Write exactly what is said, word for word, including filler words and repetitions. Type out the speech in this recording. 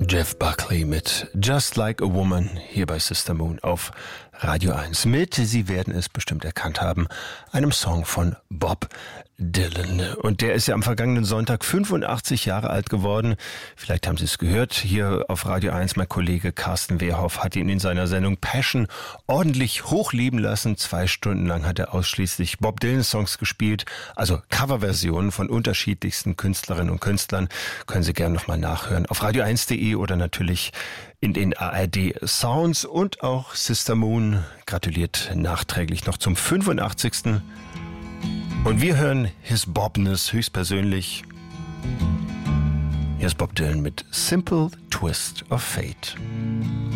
Jeff Buckley mit Just Like a Woman hier bei Sister Moon auf Radio eins mit, Sie werden es bestimmt erkannt haben, einem Song von Bob Dylan. Und der ist ja am vergangenen Sonntag fünfundachtzig Jahre alt geworden. Vielleicht haben Sie es gehört, hier auf Radio eins, mein Kollege Carsten Wehrhoff hat ihn in seiner Sendung Passion ordentlich hochleben lassen. Zwei Stunden lang hat er ausschließlich Bob Dylan-Songs gespielt, also Coverversionen von unterschiedlichsten Künstlerinnen und Künstlern. Können Sie gerne nochmal nachhören auf radio eins punkt de oder natürlich in den A R D Sounds. Und auch Sister Moon gratuliert nachträglich noch zum fünfundachtzigsten Und wir hören His Bobness höchstpersönlich. Hier ist Bob Dylan mit Simple Twist of Fate.